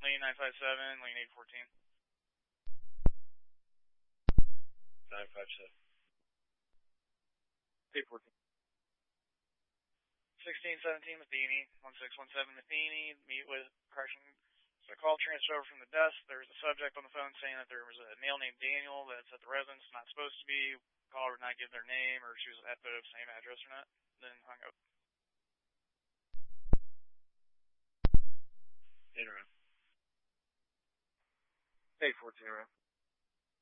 Lane 957, lane 814. 957. 814. 1617 Matheny, 1617 Matheny, meet with correction. So I called, transferred over from the desk. There was a subject on the phone saying that there was a male named Daniel that's at the residence, not supposed to be. Caller would not give their name or she was at the same address or not. Then hung up. Interim. 814.